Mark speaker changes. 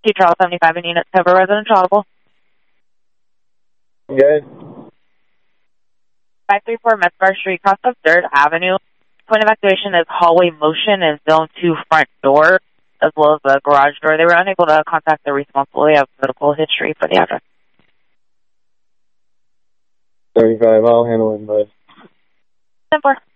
Speaker 1: Charles 75 in unit cover residential audible.
Speaker 2: Good.
Speaker 1: 534 Metzger Street, cross of 3rd Avenue. Point of activation is hallway motion and zone 2 front door, as well as the garage door. They were unable to contact the responsible. They have medical history for the address.
Speaker 2: 35, I'll handle it, bud.
Speaker 1: 10-4.